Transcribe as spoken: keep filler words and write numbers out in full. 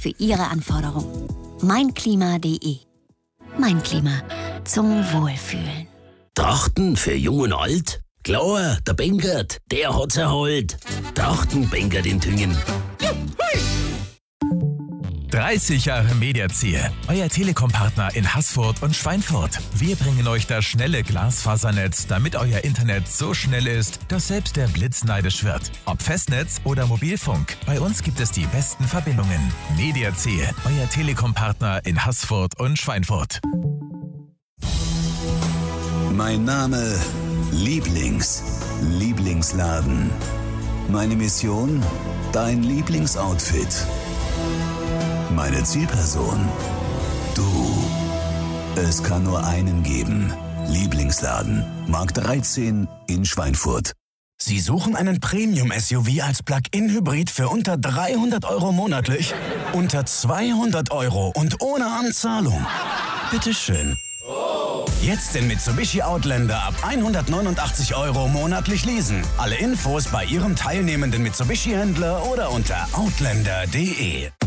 für Ihre Anforderungen. meinklima punkt de. Mein Klima. Zum Wohlfühlen. Trachten für Jung und Alt? Klar, der Benkert, der hat's erholt. Trachten Benkert in Tüngen. dreißig Jahre Mediazier, euer Telekom-Partner in Haßfurt und Schweinfurt. Wir bringen euch das schnelle Glasfasernetz, damit euer Internet so schnell ist, dass selbst der Blitz neidisch wird. Ob Festnetz oder Mobilfunk, bei uns gibt es die besten Verbindungen. Mediazier, euer Telekom-Partner in Haßfurt und Schweinfurt. Mein Name Lieblings, Lieblingsladen. Meine Mission, dein Lieblingsoutfit. Meine Zielperson, du. Es kann nur einen geben. Lieblingsladen, Markt dreizehn in Schweinfurt. Sie suchen einen Premium-S U V als Plug-in-Hybrid für unter dreihundert Euro monatlich? Unter zweihundert Euro und ohne Anzahlung? Bitteschön. Jetzt den Mitsubishi Outlander ab hundertneunundachtzig Euro monatlich leasen. Alle Infos bei Ihrem teilnehmenden Mitsubishi-Händler oder unter outlander punkt de.